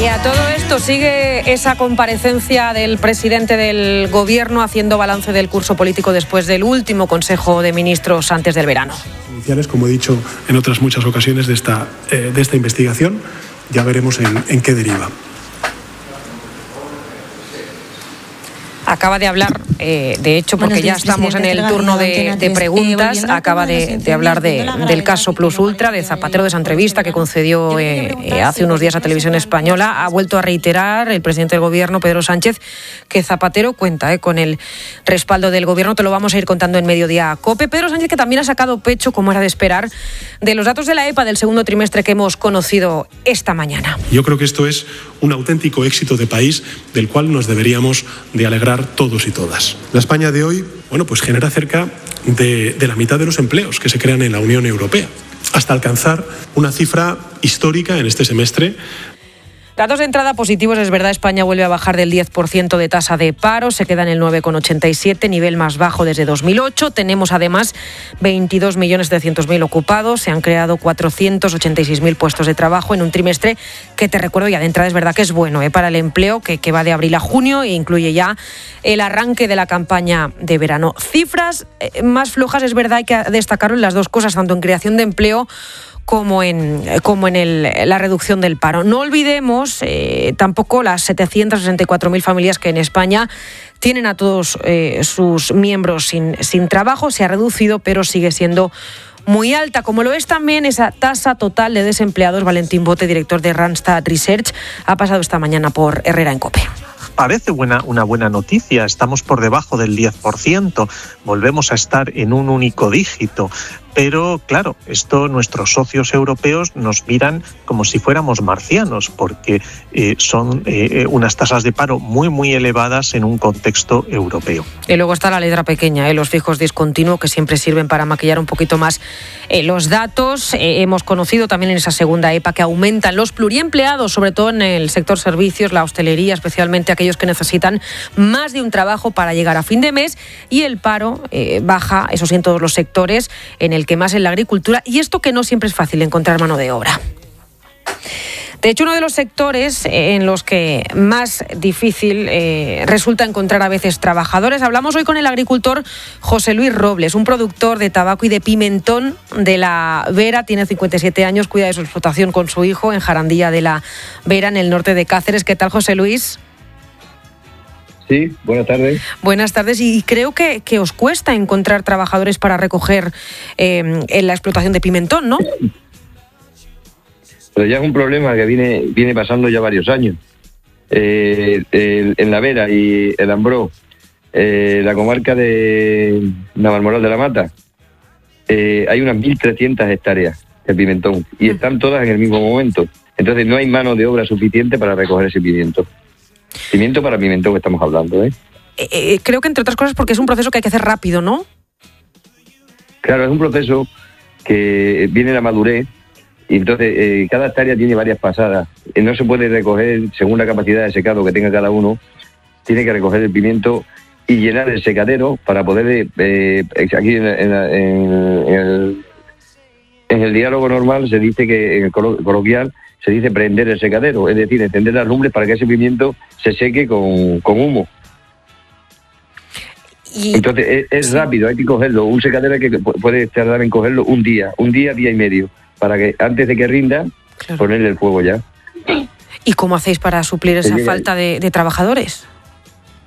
Y a todo esto sigue esa comparecencia del presidente del Gobierno haciendo balance del curso político después del último Consejo de Ministros antes del verano. Iniciales, como he dicho en otras muchas ocasiones de esta investigación, ya veremos en qué deriva. Acaba de hablar, de hecho, porque ya estamos en el turno de preguntas, acaba de hablar del caso Plus Ultra, de Zapatero, de esa entrevista que concedió hace unos días a Televisión Española. Ha vuelto a reiterar el presidente del Gobierno, Pedro Sánchez, que Zapatero cuenta con el respaldo del Gobierno. Te lo vamos a ir contando en Mediodía COPE. Pedro Sánchez, que también ha sacado pecho, como era de esperar, de los datos de la EPA del segundo trimestre que hemos conocido esta mañana. Yo creo que esto es un auténtico éxito de país del cual nos deberíamos de alegrar todos y todas. La España de hoy, pues genera cerca de la mitad de los empleos que se crean en la Unión Europea, hasta alcanzar una cifra histórica en este semestre. Datos de entrada positivos, es verdad, España vuelve a bajar del 10% de tasa de paro, se queda en el 9,87, nivel más bajo desde 2008. Tenemos además 22.700.000 ocupados, se han creado 486.000 puestos de trabajo en un trimestre que, te recuerdo, ya de entrada es verdad que es bueno para el empleo, que va de abril a junio e incluye ya el arranque de la campaña de verano. Cifras más flojas, es verdad, hay que destacarlo en las dos cosas, tanto en creación de empleo como en la reducción del paro. No olvidemos tampoco las 764.000 familias que en España tienen a todos sus miembros sin trabajo. Se ha reducido, pero sigue siendo muy alta, como lo es también esa tasa total de desempleados. Valentín Bote, director de Randstad Research, ha pasado esta mañana por Herrera en COPE. Parece una buena noticia, estamos por debajo del 10%, volvemos a estar en un único dígito, pero claro, esto nuestros socios europeos nos miran como si fuéramos marcianos, porque son unas tasas de paro muy elevadas en un contexto europeo. Y luego está la letra pequeña, los fijos discontinuos, que siempre sirven para maquillar un poquito más los datos. Hemos conocido también en esa segunda EPA que aumentan los pluriempleados, sobre todo en el sector servicios, la hostelería, especialmente aquellos que necesitan más de un trabajo para llegar a fin de mes, y el paro baja, eso sí, en todos los sectores, en el que más en la agricultura, y esto que no siempre es fácil encontrar mano de obra. De hecho, uno de los sectores en los que más difícil resulta encontrar a veces trabajadores. Hablamos hoy con el agricultor José Luis Robles, un productor de tabaco y de pimentón de la Vera. Tiene 57 años, cuida de su explotación con su hijo en Jarandilla de la Vera, en el norte de Cáceres. ¿Qué tal, José Luis? Sí, buenas tardes. Buenas tardes, y creo que os cuesta encontrar trabajadores para recoger en la explotación de pimentón, ¿no? Pero ya es un problema que viene pasando ya varios años. En la Vera y el Ambró, la comarca de Navalmoral de la Mata, hay unas 1.300 hectáreas de pimentón y están todas en el mismo momento. Entonces no hay mano de obra suficiente para recoger ese pimiento. Pimiento para pimentón que estamos hablando, creo que entre otras cosas porque es un proceso que hay que hacer rápido, ¿no? Claro, es un proceso que viene a la madurez y entonces cada hectárea tiene varias pasadas. No se puede recoger según la capacidad de secado que tenga cada uno. Tiene que recoger el pimiento y llenar el secadero para poder, aquí en el diálogo normal se dice que, en el coloquial, se dice prender el secadero, es decir, encender las lumbres para que ese pimiento se seque con humo. Entonces es rápido, hay que cogerlo. Un secadero que puede tardar en cogerlo un día y medio, para que antes de que rinda, ponerle el fuego ya. ¿Y cómo hacéis para suplir esa falta de trabajadores?